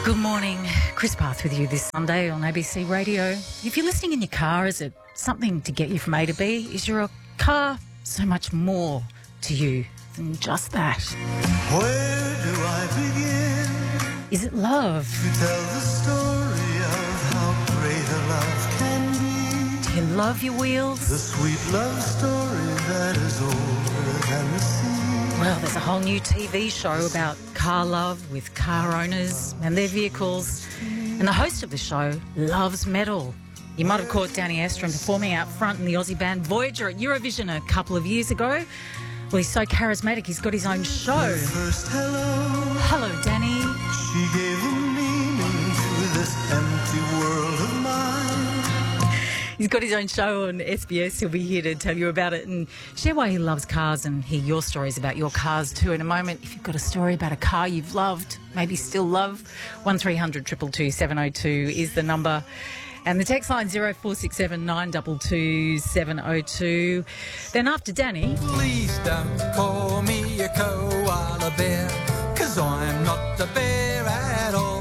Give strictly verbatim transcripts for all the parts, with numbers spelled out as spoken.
Good morning. Chris Path with you this Sunday on A B C Radio. If you're listening in your car, is it something to get you from A to B? Is your car so much more to you than just that? Where do I begin Is it love? to tell the story of how great a love can be? Do you love your wheels? The sweet love story that is older than the sea. Well, there's a whole new T V show about car love with car owners and their vehicles. And the host of the show loves metal. You might have caught Danny Estrin performing out front in the Aussie band Voyager at Eurovision a couple of years ago. Well, he's so charismatic, he's got his own show. First hello, Hello, Danny. she gave a meaning to this empty world of mine. He's got his own show on S B S. He'll be here to tell you about it and share why he loves cars and hear your stories about your cars too in a moment. If you've got a story about a car you've loved, maybe still love, one three hundred two two two seven oh two is the number. And the text line zero four six seven nine two two seven oh two. Then after Danny... Please don't call me a koala bear, 'cause I'm not a bear at all.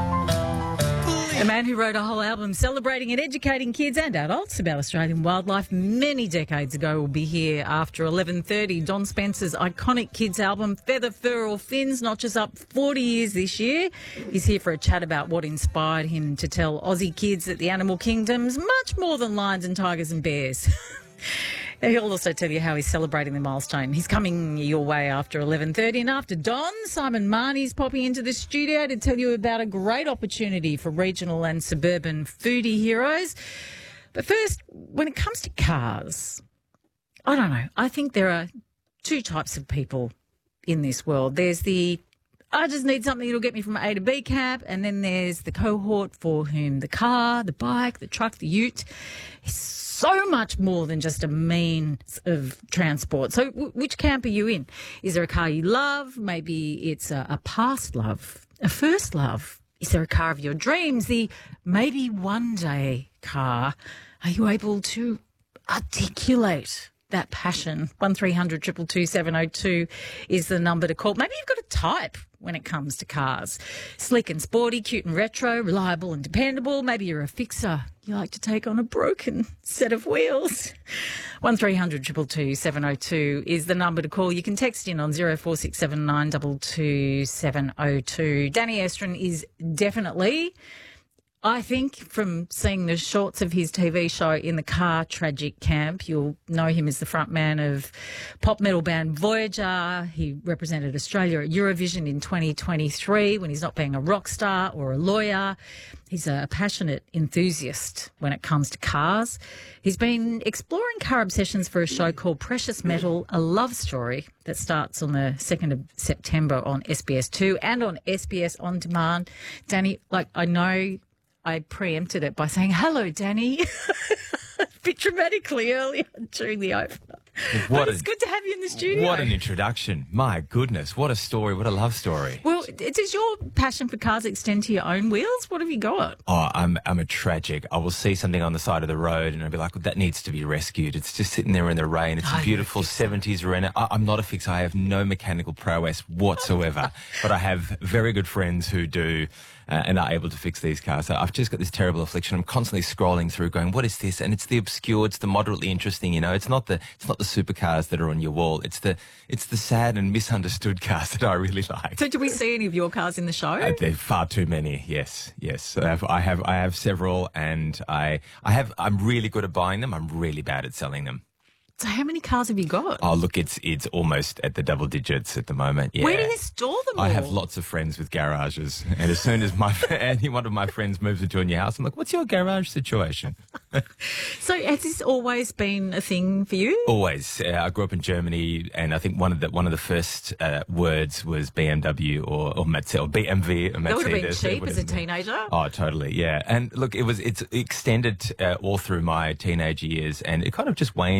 A man who wrote a whole album celebrating and educating kids and adults about Australian wildlife many decades ago will be here after eleven thirty. Don Spencer's iconic kids album, Feather, Fur or Fins, notches up forty years this year. He's here for a chat about what inspired him to tell Aussie kids that the animal kingdom's much more than lions and tigers and bears. He'll also tell you how he's celebrating the milestone. He's coming your way after eleven thirty. And after Don, Simon Marnie's popping into the studio to tell you about a great opportunity for regional and suburban foodie heroes. But first, when it comes to cars, I don't know. I think there are two types of people in this world. There's the, I just need something that'll get me from A to B camp. And then there's the cohort for whom the car, the bike, the truck, the ute is so much more than just a means of transport. So w- which camp are you in? Is there a car you love? Maybe it's a, a past love, a first love. Is there a car of your dreams? The maybe one day car. Are you able to articulate that passion? one three hundred two two two seven oh two is the number to call. Maybe you've got a type when it comes to cars. Slick and sporty, cute and retro, reliable and dependable. Maybe you're a fixer. You like to take on a broken set of wheels. one three hundred two two two seven oh two is the number to call. You can text in on zero four six seven nine two two seven oh two. Danny Estrin is definitely, I think, from seeing the shorts of his T V show in the car tragic camp, you'll know him as the front man of pop metal band Voyager. He represented Australia at Eurovision in twenty twenty-three when he's not being a rock star or a lawyer. He's a passionate enthusiast when it comes to cars. He's been exploring car obsessions for a show called Precious Metal, a love story that starts on the second of September on S B S two and on S B S On Demand. Danny, like, I know I preempted it by saying, hello, Danny, a bit dramatically earlier during the opener. What but it's a, good to have you in the studio. What an introduction. My goodness, what a story, what a love story. Well, does your passion for cars extend to your own wheels? What have you got? Oh, I'm I'm a tragic. I will see something on the side of the road and I'll be like, well, that needs to be rescued. It's just sitting there in the rain. It's Oh, a beautiful seventies Renault. I, I'm not a fixer. I have no mechanical prowess whatsoever. But I have very good friends who do uh, and are able to fix these cars. So I've just got this terrible affliction. I'm constantly scrolling through going, what is this? And it's the obscure, it's the moderately interesting, you know. It's not the it's not the supercars that are on your wall. It's the it's the sad and misunderstood cars that I really like. So do we see any of your cars in the show? Uh, there are far too many. Yes, yes. I have, I have, I have several, and I, I have. I'm really good at buying them. I'm really bad at selling them. So how many cars have you got? Oh, look, it's it's almost at the double digits at the moment. Yeah. Where do you store them all? I have lots of friends with garages, and as soon as my any one of my friends moves into a new house, I'm like, "What's your garage situation?" So has this always been a thing for you? Always. Uh, I grew up in Germany, and I think one of the one of the first uh, words was B M W or or, Mercedes, or B M W. Or That would have been Mercedes, cheap as a whatever. teenager. Oh, totally, yeah. And look, it was it's extended uh, all through my teenage years, and it kind of just waned a little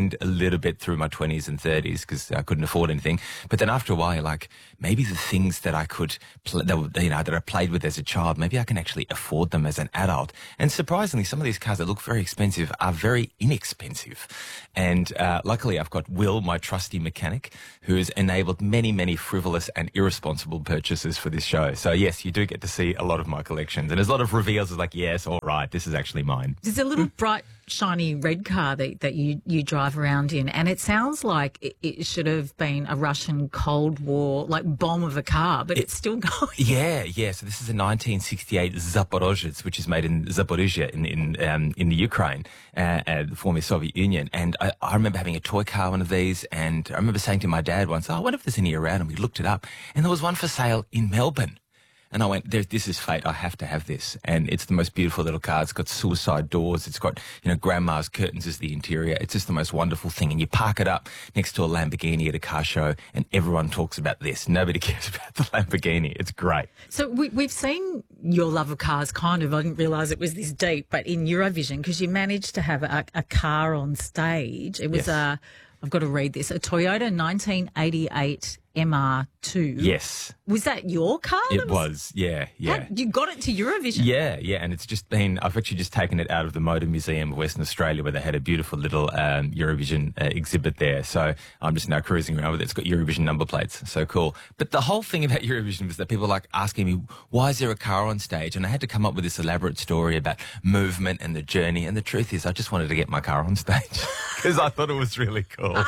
little bit through my twenties and thirties because I couldn't afford anything. But then after a while, you're like, maybe the things that I could, pl- that, were- you know, that I played with as a child, maybe I can actually afford them as an adult. And surprisingly, some of these cars that look very expensive are very inexpensive. And uh, luckily, I've got Will, my trusty mechanic, who has enabled many, many frivolous and irresponsible purchases for this show. So yes, you do get to see a lot of my collections. And there's a lot of reveals. It's like, yes, all right, this is actually mine. There's a little bright, shiny red car that, that you, you drive around in, and it sounds like it, it should have been a Russian Cold War, like, bomb of a car, but it, it's still going. Yeah, yeah. So this is a nineteen sixty-eight Zaporozhets, which is made in Zaporizhia in in, um, in the Ukraine, uh, uh, the former Soviet Union. And I, I remember having a toy car, one of these, and I remember saying to my dad once, oh, I wonder if there's any around, and we looked it up, and there was one for sale in Melbourne. And I went, there, this is fate. I have to have this. And it's the most beautiful little car. It's got suicide doors. It's got, you know, grandma's curtains as the interior. It's just the most wonderful thing. And you park it up next to a Lamborghini at a car show and everyone talks about this. Nobody cares about the Lamborghini. It's great. So we, we've seen your love of cars kind of, I didn't realise it was this deep, but in Eurovision, because you managed to have a, a car on stage. It was Yes. a, I've got to read this, a Toyota nineteen eighty-eight M R two. Yes, Was that your car? it that was. Yeah, yeah. How- you got it to Eurovision? Yeah, yeah, and it's just been, I've actually just taken it out of the Motor Museum of Western Australia where they had a beautiful little um, Eurovision uh, exhibit there. So I'm just now cruising around with it. It's got Eurovision number plates. So cool. But the whole thing about Eurovision was that people were like asking me, why is there a car on stage? And I had to come up with this elaborate story about movement and the journey. And the truth is I just wanted to get my car on stage because I thought it was really cool.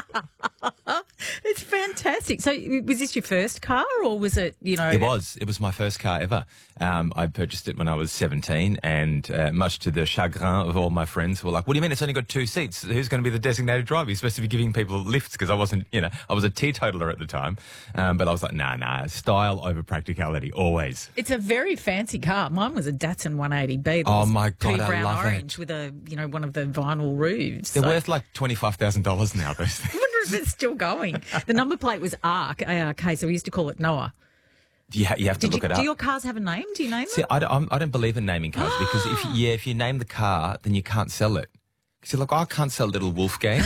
It's fantastic. So was this your first car, or was it, you know? It was. It was my first car ever. Um, I purchased it when I was seventeen, and uh, much to the chagrin of all my friends who were like, what do you mean it's only got two seats? Who's going to be the designated driver? You're supposed to be giving people lifts, because I wasn't, you know, I was a teetotaler at the time. Um, but I was like, nah, nah, style over practicality, always. It's a very fancy car. Mine was a Datsun one eighty B. that Oh, was my God, pea I brown love orange it. with a, you know, one of the vinyl roofs. They're So- worth like twenty-five thousand dollars now, those things. I wonder if it's still going. The number plate was ARC, A R K, so we used to call it Noah. You, ha- you have to Did look you, it up. do your cars have a name? Do you name See, them? I don't, I'm- I don't believe in naming cars because if yeah, if you name the car, then you can't sell it. Because you're like, oh, I can't sell little Wolfgang.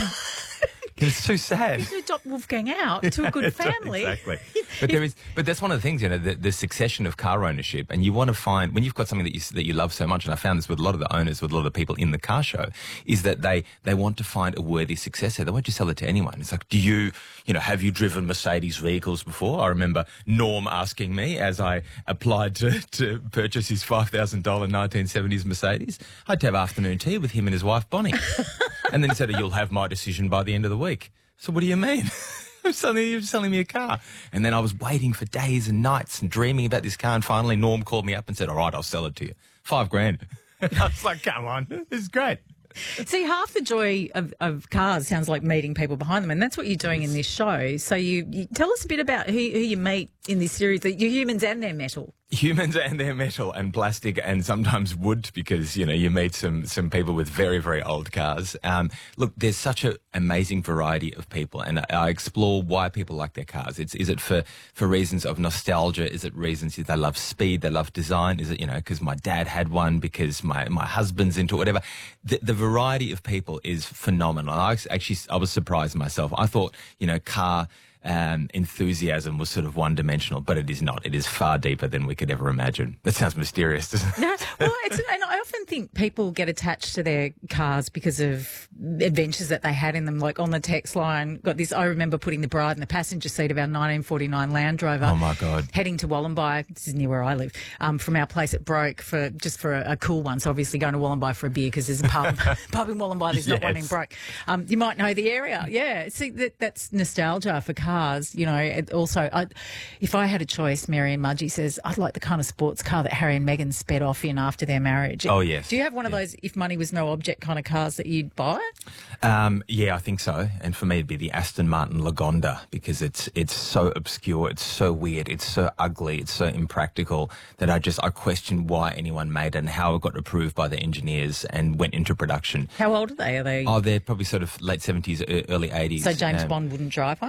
It's too sad. You adopt Wolfgang out to a good family. Exactly. But there is, but that's one of the things, you know, the, the succession of car ownership, and you want to find when you've got something that you that you love so much. And I found this with a lot of the owners, with a lot of the people in the car show, is that they they want to find a worthy successor. They won't just sell it to anyone. It's like, do you, you know, have you driven Mercedes vehicles before? I remember Norm asking me as I applied to to purchase his five thousand dollar nineteen seventies Mercedes. I had to have afternoon tea with him and his wife Bonnie, and then he said, "You'll have my decision by the end of the week." So what do you mean? I'm selling, you're selling me a car. And then I was waiting for days and nights and dreaming about this car. And finally, Norm called me up and said, all right, I'll sell it to you. Five grand. I was like, come on, this is great. See, half the joy of, of cars sounds like meeting people behind them, and that's what you're doing in this show. So you, you tell us a bit about who, who you meet in this series, that you're humans and they're metal. Humans and their metal and plastic and sometimes wood, because, you know, you meet some some people with very, very old cars. Um, look, there's such an amazing variety of people, and I, I explore why people like their cars. It's Is it for, for reasons of nostalgia? Is it reasons they love speed, they love design? Is it, you know, because my dad had one, because my, my husband's into it, whatever? The, the variety of people is phenomenal. I was actually, I was surprised myself. I thought, you know, car... Um, enthusiasm was sort of one-dimensional, but it is not. It is far deeper than we could ever imagine. That sounds mysterious, doesn't it? No, well, it's, and I often think people get attached to their cars because of adventures that they had in them. Like on the text line, got this. I remember putting the bride in the passenger seat of our nineteen forty-nine Land Rover. Oh my God! Heading to Wollombi. This is near where I live. Um, from our place at Broke for just for a, a cool one. So obviously going to Wollombi for a beer because there's a pub pub in Wollombi. There's not one in Yes. Broke. Um, you might know the area. Yeah. See, that, that's nostalgia for cars. You know. It also, I, if I had a choice, Mary and Mudgee says I'd like the kind of sports car that Harry and Meghan sped off in after their marriage. Oh, yes. Do you have one of those if money was no object kind of cars that you'd buy? Um, yeah, I think so. And for me, it'd be the Aston Martin Lagonda, because it's it's so obscure, it's so weird, it's so ugly, it's so impractical that I just I question why anyone made it and how it got approved by the engineers and went into production. How old are they? Are they? Oh, they're probably sort of late seventies, early eighties. so James Um, Bond wouldn't drive one? James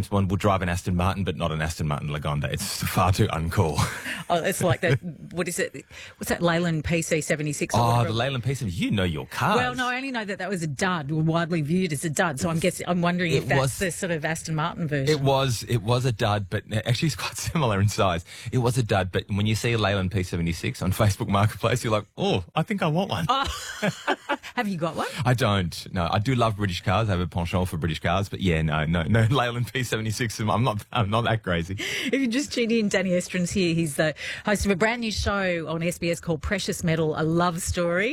James Bond will drive an Aston Martin, but not an Aston Martin Lagonda. It's far too uncool. Oh, it's like that. What is it? What's that Leyland P C seventy-six? Oh, the Leyland P C. You know your cars. Well, no, I only know that that was a dud, widely viewed as a dud. So I'm guessing, I'm wondering if It that's was- the sort of Aston Martin version. It was it was a dud, but actually it's quite similar in size. It was a dud, but when you see a Leyland P seventy-six on Facebook Marketplace, you're like, oh, I think I want one. Have you got one? I don't. No, I do love British cars. I have a penchant for British cars, but yeah, no, no, no Leyland P seventy-six. I'm not. I'm not that crazy. If you just tuned in, Danny Estrin's here. He's the host of a brand new show on S B S called Precious Metal, A Love Story.